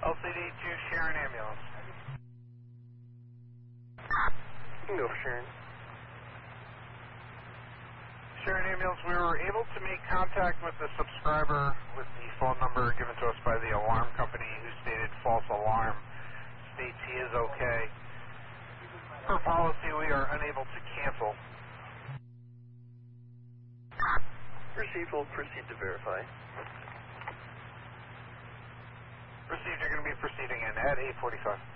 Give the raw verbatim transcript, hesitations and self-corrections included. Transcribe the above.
L C D to Sharon Ambulance. You can go for Sharon. Sharon Ambulance, we were able to make contact with the subscriber with the phone number given to us by the alarm company who stated false alarm. States he is okay. Per policy, we are unable to cancel. Received, we'll proceed to verify. Received, you're going to be proceeding in at eight forty-five.